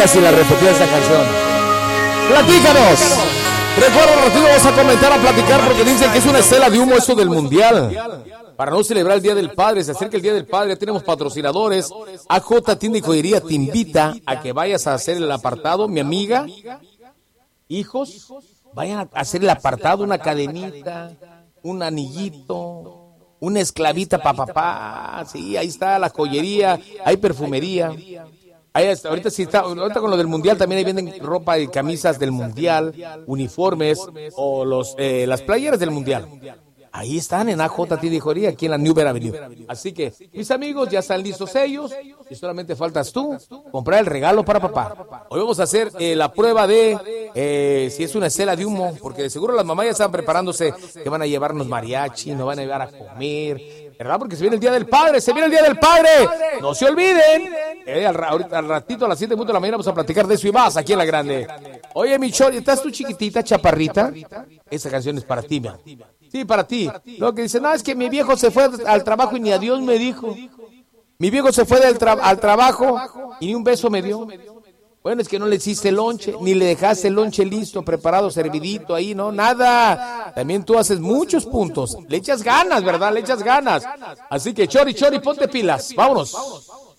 Si la repetía esa canción. Platícanos. Recuerda, ratito vamos a comentar, a platicar, porque dicen que es una estela de humo eso del mundial. Para no celebrar el Día del Padre, se acerca el Día del Padre, ya tenemos patrocinadores. AJ Tienda y Joyería te invita a que vayas a hacer el apartado, mi amiga. Hijos, vayan a hacer el apartado, una cadenita, un anillito, una esclavita para papá. Sí, ahí está la joyería, hay perfumería. Ahí está, ahorita con lo del mundial también ahí venden ropa y camisas del mundial, uniformes o las playeras del mundial. Ahí están en AJ Tienda y Joyería, aquí en la New Bear Avenue. Así que, mis amigos, ya están listos ellos y solamente faltas tú comprar el regalo para papá. Hoy vamos a hacer la prueba de si es una estela de humo, porque de seguro las mamás ya están preparándose que van a llevarnos mariachi, nos van a llevar a comer, ¿verdad? Porque se viene el Día del Padre, se viene el Día del Padre. No se olviden. Al ratito a las 7 de la mañana vamos a platicar de eso y más aquí en La Grande. Oye, mi Chori, ¿estás tú chiquitita, chaparrita? Esa canción es para ti, man. Sí, para ti. Lo que dice, no, es que mi viejo se fue al trabajo y ni adiós me dijo. Mi viejo se fue al trabajo y ni un beso me dio. Bueno, es que no le hiciste lonche, ni le dejaste el lonche listo, preparado, servidito ahí, no, nada. También tú haces muchos puntos. Le echas ganas, ¿verdad? Le echas ganas. Así que, Chori, ponte pilas. Vámonos.